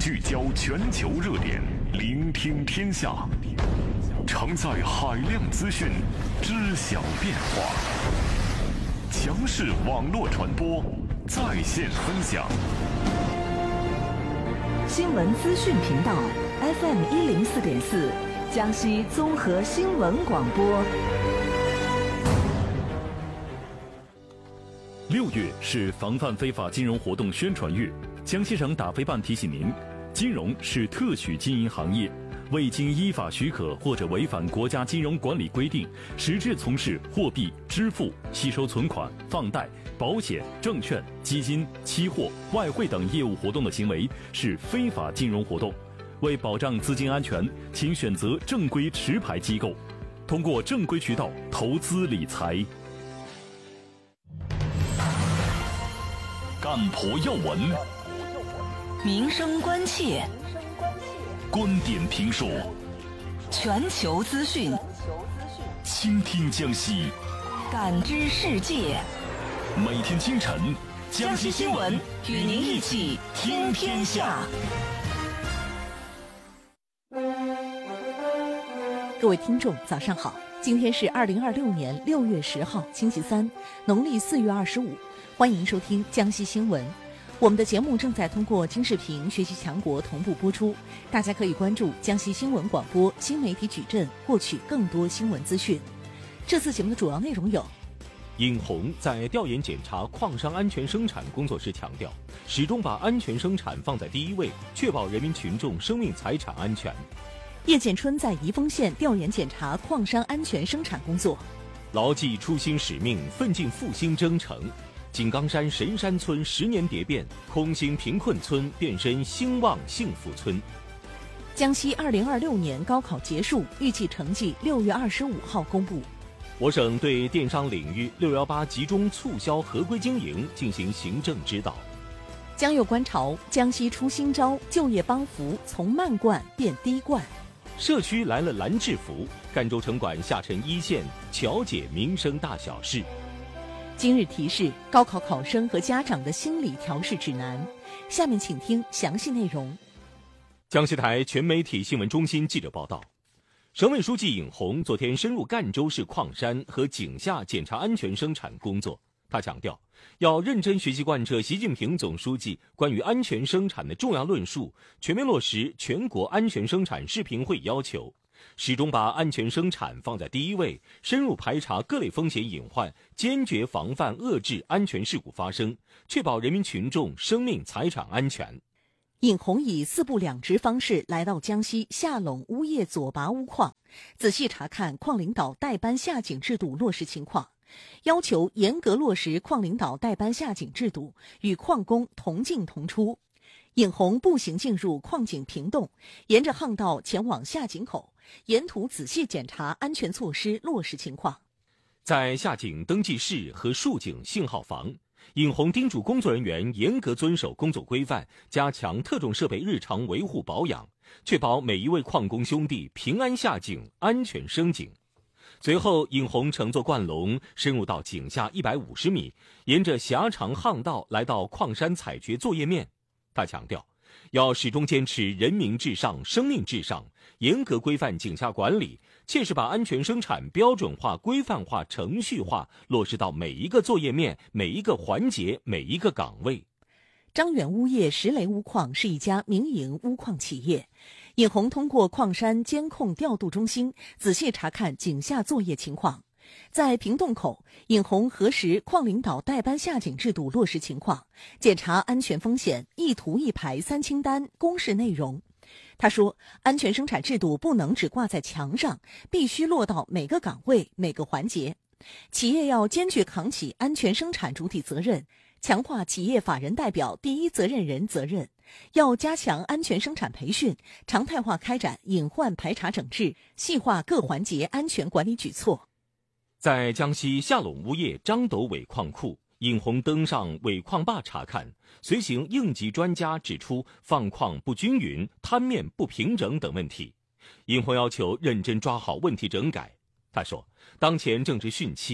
聚焦全球热点，聆听天下，承载海量资讯，知晓变化。强势网络传播，在线分享。 新闻资讯频道 FM104.4，江西综合新闻广播。 6月是防范非法金融活动宣传月，江西省打非办提醒您，金融是特许经营行业，未经依法许可或者违反国家金融管理规定，实质从事货币、支付、吸收存款、放贷、保险、证券、基金、期货、外汇等业务活动的行为是非法金融活动。为保障资金安全，请选择正规持牌机构，通过正规渠道投资理财。干婆要闻， 民生关切， 观点评说， 全球资讯， 倾听江西， 感知世界。 每天清晨， 江西新闻与您一起听天下。 各位听众，早上好！今天是2026年6月10号，星期三，农历4月25。欢迎收听江西新闻。我们的节目正在通过金视频、学习强国同步播出，大家可以关注江西新闻广播新媒体矩阵，获取更多新闻资讯。这次节目的主要内容有： 尹红在调研检查矿山安全生产工作时强调，始终把安全生产放在第一位，确保人民群众生命财产安全。 叶建春在宜丰县调研检查矿山安全生产工作。 牢记初心使命，奋进复兴征程。井冈山神山村10年蝶变，空心贫困村变身兴旺幸福村。 江西2026年高考结束，预计成绩6月25号公布。 我省对电商领域618集中促销合规经营进行行政指导。 江右观潮，江西出新招，就业帮扶从慢灌变低灌。 社区来了蓝制服，赣州城管下沉一线，巧解民生大小事。 今日提示：高考考生和家长的心理调试指南。下面请听详细内容。 江西台全媒体新闻中心记者报道，省委书记尹红昨天深入赣州市矿山和井下检查安全生产工作。他强调，要认真学习贯彻习近平总书记关于安全生产的重要论述，全面落实全国安全生产视频会议要求，始终把安全生产放在第一位，深入排查各类风险隐患，坚决防范遏制安全事故发生，确保人民群众生命财产安全。 尹红以4部2值方式来到江西下陇乌叶左拔钨矿，仔细查看矿领导代班下井制度落实情况，要求严格落实矿领导代班下井制度，与矿工同进同出。尹红步行进入矿井平洞，沿着巷道前往下井口，沿途仔细检查安全措施落实情况。 在下井登记室和竖井信号房，尹红叮嘱工作人员严格遵守工作规范，加强特种设备日常维护保养，确保每一位矿工兄弟平安下井、安全升井。随后，尹红乘坐灌龙深入到井下150米，沿着狭长巷道来到矿山采掘作业面。他强调，要始终坚持人民至上、生命至上，严格规范井下管理，切实把安全生产标准化、规范化、程序化落实到每一个作业面、每一个环节、每一个岗位。 张远钨业石雷钨矿是一家民营钨矿企业。尹红通过矿山监控调度中心仔细查看井下作业情况。在平洞口，尹红核实矿领导代班下井制度落实情况，检查安全风险，一图一排3清单公示内容。他说，安全生产制度不能只挂在墙上，必须落到每个岗位、每个环节。企业要坚决扛起安全生产主体责任，强化企业法人代表第一责任人责任，要加强安全生产培训，常态化开展隐患排查整治，细化各环节安全管理举措。 在江西下陇乌叶张斗尾矿库，尹红登上尾矿坝查看，随行应急专家指出放矿不均匀、滩面不平整等问题。尹红要求认真抓好问题整改。他说，当前正值汛期，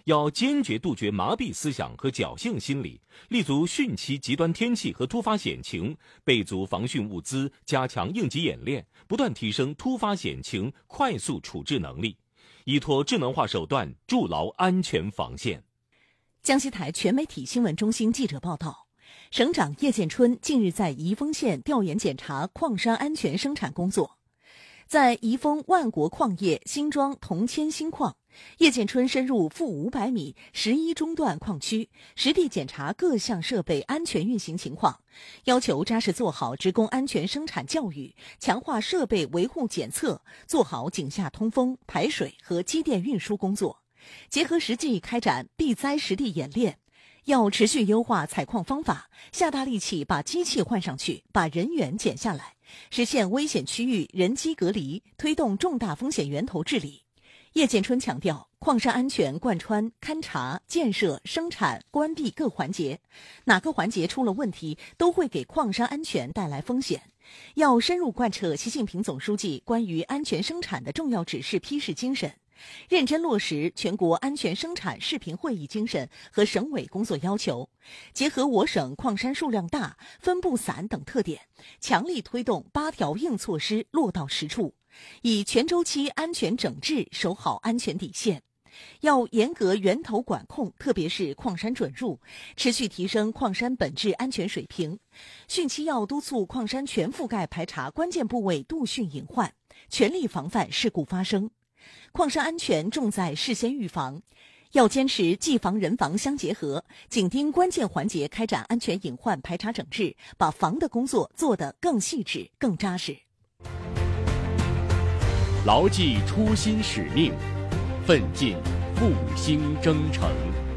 要坚决杜绝麻痹思想和侥幸心理，立足汛期极端天气和突发险情，备足防汛物资，加强应急演练，不断提升突发险情快速处置能力，依托智能化手段筑牢安全防线。 江西台全媒体新闻中心记者报道，省长叶建春近日在宜丰县调研检查矿山安全生产工作。在宜丰万国矿业新庄铜铅新矿，叶建春深入负500米11中段矿区，实地检查各项设备安全运行情况，要求扎实做好职工安全生产教育，强化设备维护检测，做好井下通风、排水和机电运输工作，结合实际开展避灾实地演练。要持续优化采矿方法，下大力气把机器换上去，把人员减下来，实现危险区域人机隔离，推动重大风险源头治理。叶建春强调，矿山安全贯穿勘察、建设、生产、关闭各环节，哪个环节出了问题，都会给矿山安全带来风险。要深入贯彻习近平总书记关于安全生产的重要指示批示精神，认真落实全国安全生产视频会议精神和省委工作要求，结合我省矿山数量大、分布散等特点，强力推动8条硬措施落到实处，以全周期安全整治守好安全底线。要严格源头管控，特别是矿山准入，持续提升矿山本质安全水平。汛期要督促矿山全覆盖排查关键部位杜汛隐患，全力防范事故发生。矿山安全重在事先预防，要坚持技防人防相结合，紧盯关键环节开展安全隐患排查整治，把防的工作做得更细致、更扎实。 牢记初心使命，奋进复兴征程。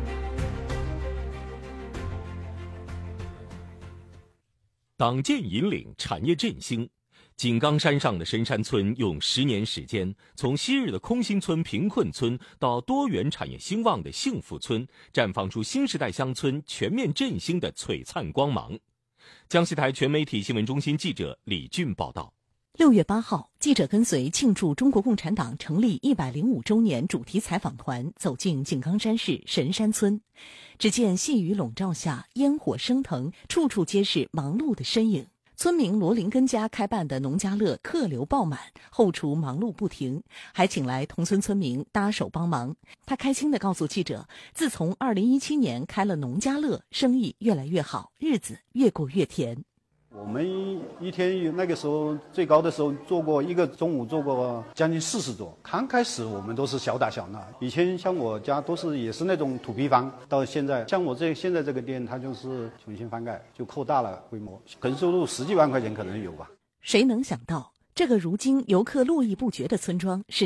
党建引领产业振兴。井冈山上的神山村用10年时间，从昔日的空心村、贫困村到多元产业兴旺的幸福村，绽放出新时代乡村全面振兴的璀璨光芒。江西台全媒体新闻中心记者李俊报道。 6月8号，记者跟随庆祝中国共产党成立105周年主题采访团走进井冈山市神山村，只见细雨笼罩下，烟火升腾，处处皆是忙碌的身影。村民罗林根家开办的农家乐客流爆满，后厨忙碌不停，还请来同村村民搭手帮忙。他开心地告诉记者，自从2017年开了农家乐，生意越来越好，日子越过越甜。 我们一天那个时候最高的时候做过一个中午做过将近40桌。刚开始我们都是小打小闹，以前像我家也是那种土坯房，到现在像我现在这个店，它就是重新翻盖，就扩大了规模，可能收入10几万块钱可能有吧。 谁能想到，这个如今游客络绎不绝的村庄是